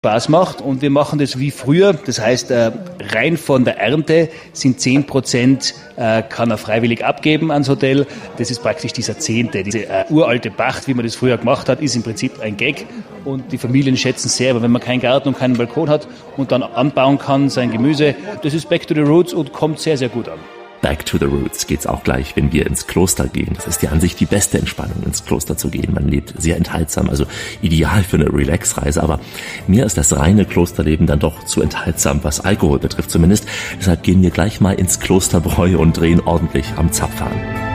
Spaß macht und wir machen das wie früher. Das heißt, rein von der Ernte sind 10% kann er freiwillig abgeben ans Hotel. Das ist praktisch dieser Zehnte. Diese uralte Pacht, wie man das früher gemacht hat, ist im Prinzip ein Gag und die Familien schätzen sehr. Aber wenn man keinen Garten und keinen Balkon hat und dann anbauen kann, sein Gemüse, das ist back to the roots und kommt sehr, sehr gut an. Back to the roots geht's auch gleich, wenn wir ins Kloster gehen. Das ist ja an sich die beste Entspannung, ins Kloster zu gehen. Man lebt sehr enthaltsam, also ideal für eine Relax-Reise. Aber mir ist das reine Klosterleben dann doch zu enthaltsam, was Alkohol betrifft zumindest. Deshalb gehen wir gleich mal ins Klosterbräu und drehen ordentlich am Zapfhahn.